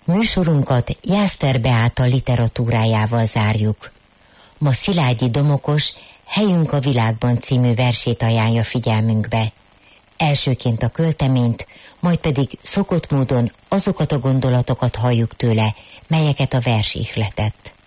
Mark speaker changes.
Speaker 1: Műsorunkat Jászter Beáta literatúrájával zárjuk. Ma Szilágyi Domokos Helyünk a világban című versét ajánlja figyelmünkbe. Elsőként a költeményt, majd pedig szokott módon azokat a gondolatokat halljuk tőle, melyeket a vers ihletett.